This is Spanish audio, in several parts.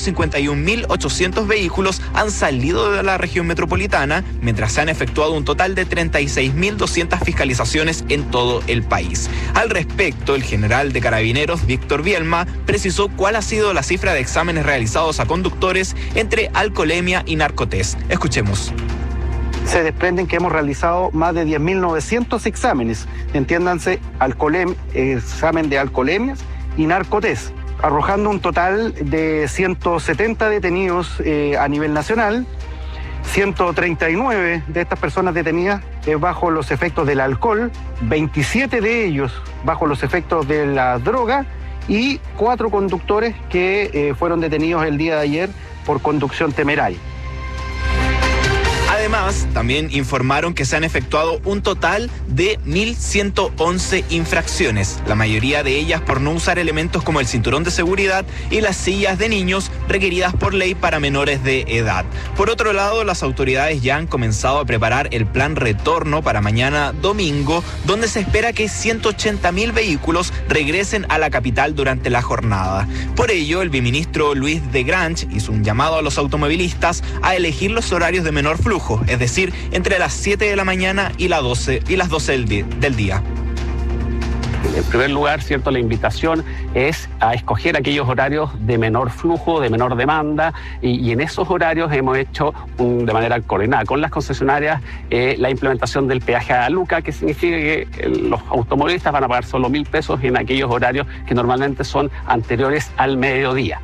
151.800 vehículos han salido de la región metropolitana, mientras se han efectuado un total de 36.200 fiscalizaciones en todo el país. Al respecto, el general de Carabineros, Víctor Bielma, precisó cuál ha sido la cifra de exámenes realizados a conductores entre alcoholemia y narcotest. Escuchemos. Se desprenden que hemos realizado más de 10.900 exámenes, entiéndanse, examen de alcoholemias y narcotest, arrojando un total de 170 detenidos a nivel nacional, 139 de estas personas detenidas bajo los efectos del alcohol, 27 de ellos bajo los efectos de la droga y 4 conductores que fueron detenidos el día de ayer por conducción temeraria. Además, también informaron que se han efectuado un total de 1.111 infracciones, la mayoría de ellas por no usar elementos como el cinturón de seguridad y las sillas de niños requeridas por ley para menores de edad. Por otro lado, las autoridades ya han comenzado a preparar el plan retorno para mañana domingo, donde se espera que 180.000 vehículos regresen a la capital durante la jornada. Por ello, el viceministro Luis de Grange hizo un llamado a los automovilistas a elegir los horarios de menor flujo, es decir, entre las 7 de la mañana y las 12 del día. En primer lugar, ¿cierto?, la invitación es a escoger aquellos horarios de menor flujo, de menor demanda, y en esos horarios hemos hecho de manera coordinada con las concesionarias la implementación del peaje a Luca, que significa que los automovilistas van a pagar solo 1.000 pesos en aquellos horarios que normalmente son anteriores al mediodía.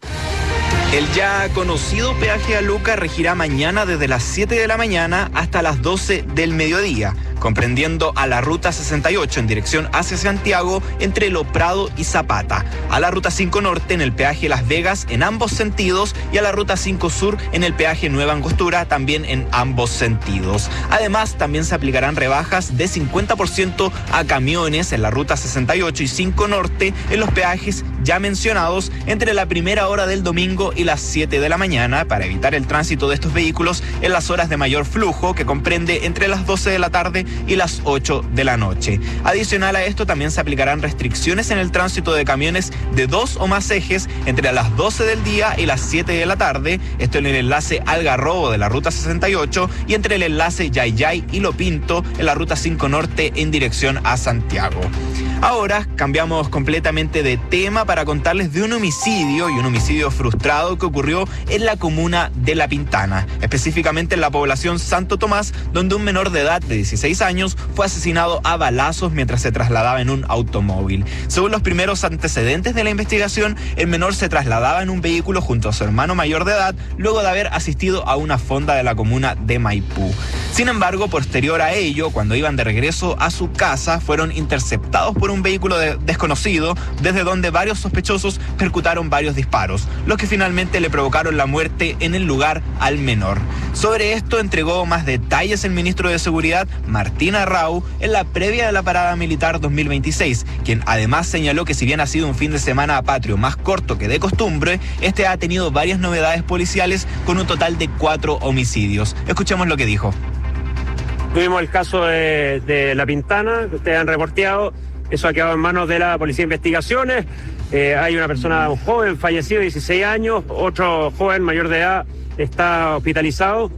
El ya conocido peaje a Luca regirá mañana desde las 7 de la mañana hasta las 12 del mediodía, comprendiendo a la Ruta 68 en dirección hacia Santiago entre Lo Prado y Zapata, a la Ruta 5 Norte en el peaje Las Vegas en ambos sentidos y a la Ruta 5 Sur en el peaje Nueva Angostura también en ambos sentidos. Además, también se aplicarán rebajas de 50% a camiones en la Ruta 68 y 5 Norte en los peajes ya mencionados entre la primera hora del domingo y las 7 de la mañana para evitar el tránsito de estos vehículos en las horas de mayor flujo, que comprende entre las 12 de la tarde y las 8 de la noche. Adicional a esto, también se aplicarán restricciones en el tránsito de camiones de 2 o más ejes entre las 12 del día y las 7 de la tarde, esto en el enlace Algarrobo de la Ruta 68 y entre el enlace Yayay y Lo Pinto en la Ruta 5 Norte en dirección a Santiago. Ahora cambiamos completamente de tema para contarles de un homicidio frustrado que ocurrió en la comuna de La Pintana, específicamente en la población Santo Tomás, donde un menor de edad de 16 años fue asesinado a balazos mientras se trasladaba en un automóvil. Según los primeros antecedentes de la investigación, el menor se trasladaba en un vehículo junto a su hermano mayor de edad luego de haber asistido a una fonda de la comuna de Maipú. Sin embargo, posterior a ello, cuando iban de regreso a su casa, fueron interceptados por un vehículo desconocido, desde donde varios sospechosos percutaron varios disparos, los que finalmente le provocaron la muerte en el lugar al menor. Sobre esto entregó más detalles el ministro de Seguridad, Martín Arrau, en la previa de la Parada Militar 2026, quien además señaló que si bien ha sido un fin de semana patrio más corto que de costumbre, este ha tenido varias novedades policiales con un total de 4 homicidios. Escuchemos lo que dijo. Tuvimos el caso de La Pintana, que ustedes han reporteado. Eso ha quedado en manos de la Policía de Investigaciones. Hay una persona, un joven fallecido de 16 años, otro joven mayor de edad está hospitalizado.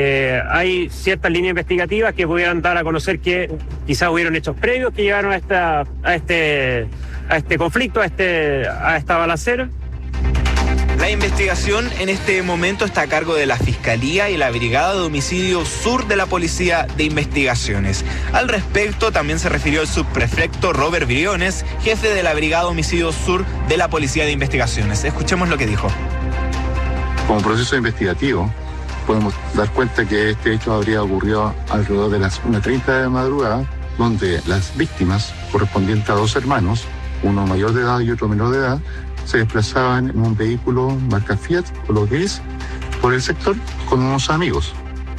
Hay ciertas líneas investigativas que pudieran dar a conocer que quizás hubieron hechos previos que llegaron a este conflicto, a esta balacera. La investigación en este momento está a cargo de la Fiscalía y la Brigada de Homicidio Sur de la Policía de Investigaciones. Al respecto, también se refirió el subprefecto Robert Briones, jefe de la Brigada de Homicidio Sur de la Policía de Investigaciones. Escuchemos lo que dijo. Como proceso investigativo, podemos dar cuenta que este hecho habría ocurrido alrededor de las 1:30 de madrugada, donde las víctimas, correspondientes a 2 hermanos, uno mayor de edad y otro menor de edad, se desplazaban en un vehículo marca Fiat, color gris, por el sector con unos amigos.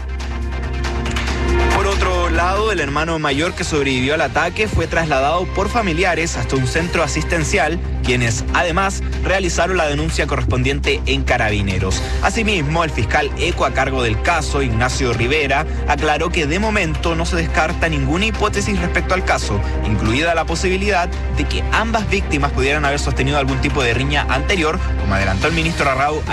Por otro lado, el hermano mayor que sobrevivió al ataque fue trasladado por familiares hasta un centro asistencial, quienes además realizaron la denuncia correspondiente en Carabineros. Asimismo, el fiscal ECO a cargo del caso, Ignacio Rivera, aclaró que de momento no se descarta ninguna hipótesis respecto al caso, incluida la posibilidad de que ambas víctimas pudieran haber sostenido algún tipo de riña anterior, como adelantó el ministro Arrau